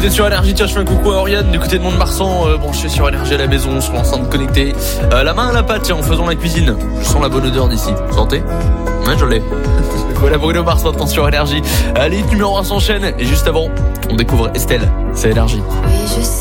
Vous êtes sur Énergie, tiens je fais un coucou à Oriane du côté de Mont-de-Marsan, branché sur Énergie à la maison, sur l'enceinte connectée. La main à la pâte, tiens, en faisant la cuisine. Je sens la bonne odeur d'ici. Vous sentez ? Ouais, je l'ai. Voilà Bruno Mars maintenant sur Énergie. Allez, numéro 1 s'enchaîne. Et juste avant, on découvre Estelle. C'est Énergie. Oui, je sais.